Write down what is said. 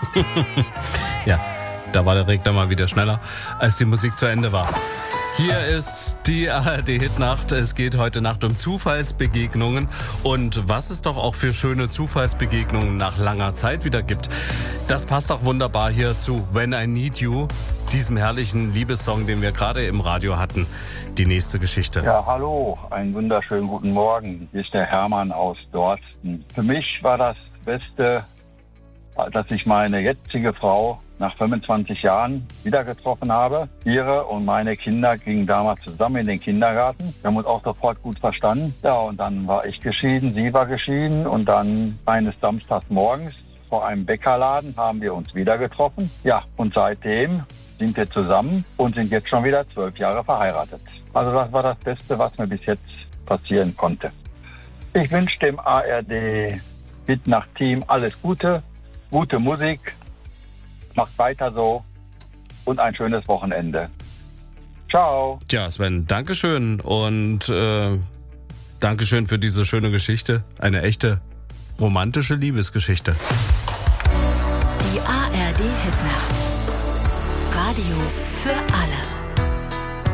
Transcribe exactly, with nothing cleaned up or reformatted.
Ja, da war der Regler mal wieder schneller, als die Musik zu Ende war. Hier ist die A R D-Hitnacht. Es geht heute Nacht um Zufallsbegegnungen und was es doch auch für schöne Zufallsbegegnungen nach langer Zeit wieder gibt. Das passt auch wunderbar hier zu When I Need You, diesem herrlichen Liebessong, den wir gerade im Radio hatten. Die nächste Geschichte. Ja, hallo, einen wunderschönen guten Morgen. Hier ist der Hermann aus Dorsten. Für mich war das Beste, dass ich meine jetzige Frau nach fünfundzwanzig Jahren wieder getroffen habe. Ihre und meine Kinder gingen damals zusammen in den Kindergarten. Wir haben uns auch sofort gut verstanden. Ja, und dann war ich geschieden, sie war geschieden. Und dann eines Samstags morgens vor einem Bäckerladen haben wir uns wieder getroffen. Ja, und seitdem sind wir zusammen und sind jetzt schon wieder zwölf Jahre verheiratet. Also das war das Beste, was mir bis jetzt passieren konnte. Ich wünsche dem A R D-Hitnacht-Team alles Gute, gute Musik, macht weiter so und ein schönes Wochenende. Ciao. Tja, Sven, Dankeschön und äh, Dankeschön für diese schöne Geschichte. Eine echte romantische Liebesgeschichte. Die A R D-Hitnacht. Radio für alle.